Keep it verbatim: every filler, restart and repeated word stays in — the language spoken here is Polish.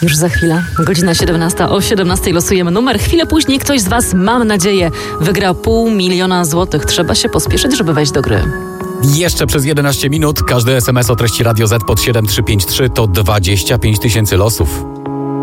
Już za chwilę, godzina siedemnasta. O siedemnastej losujemy numer. Chwilę później ktoś z Was, mam nadzieję, wygra pół miliona złotych. Trzeba się pospieszyć, żeby wejść do gry. Jeszcze przez jedenaście minut każdy es em es o treści Radio Z pod siedem trzy pięć trzy to dwadzieścia pięć tysięcy losów.